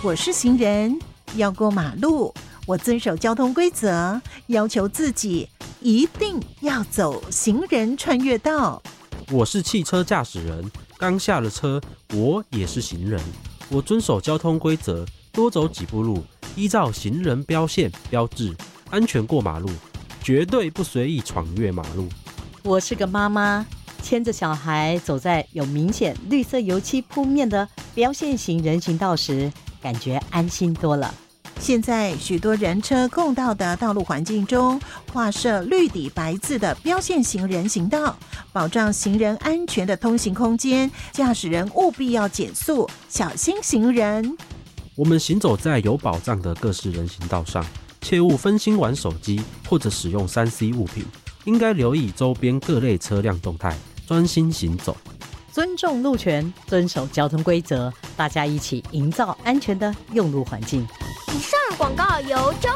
我是行人，要过马路，我遵守交通规则，要求自己一定要走行人穿越道。 我是汽车驾驶人，刚下了车，我也是行人，我遵守交通规则，多走几步路，依照行人标线标志，安全过马路，绝对不随意闯越马路。 我是个妈妈，牵着小孩走在有明显绿色油漆铺面的标线型人行道时，感觉安心多了。 现在许多人车共道的道路环境中，画设绿底白字的标线型人行道，保障行人安全的通行空间，驾驶人务必要减速，小心行人。 我们行走在有保障的各式人行道上，切勿分心玩手机或者使用 3C 物品，应该留意周边各类车辆动态，专心行走。 尊重路权，遵守交通规则，大家一起营造安全的用路环境。 以上广告由